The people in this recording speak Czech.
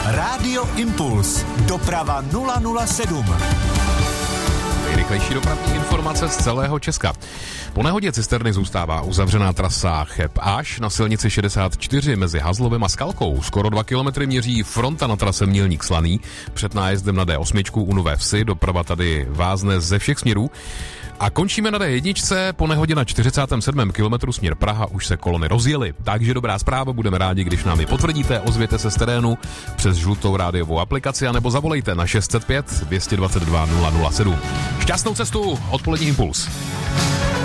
Rádio Impuls. Doprava 007. Nejrychlejší dopravní informace z celého Česka. Po nehodě cisterny zůstává uzavřená trasa Cheb až na silnici 64 mezi Hazlovem a Skalkou. Skoro 2 kilometry měří fronta na trase Mělník Slaný. Před nájezdem na D8 u Nové Vsi doprava tady vázne ze všech směrů. A končíme na D1, po nehodě na 47. kilometru směr Praha už se kolony rozjely. Takže dobrá zpráva, budeme rádi, když nám ji potvrdíte, ozvěte se z terénu přes žlutou rádiovou aplikaci, anebo zavolejte na 605 222 007. Šťastnou cestu, odpolední Impuls.